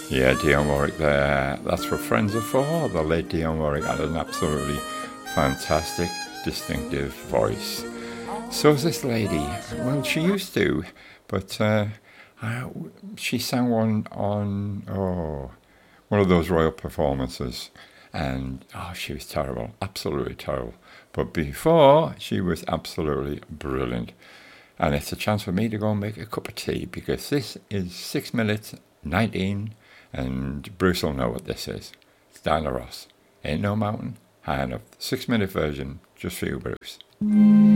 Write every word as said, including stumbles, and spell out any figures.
Yeah, Dionne Warwick there. That's what friends are for. The late Dionne Warwick had an absolutely fantastic, distinctive voice. So is this lady. Well, she used to, but uh, I, she sang one on oh one of those royal performances, and oh, she was terrible, absolutely terrible. But before, she was absolutely brilliant. And it's a chance for me to go and make a cup of tea, because this is six minutes nineteen, and Bruce will know what this is. It's Diana Ross. Ain't No Mountain High Enough. Six minute version, just for you, Bruce.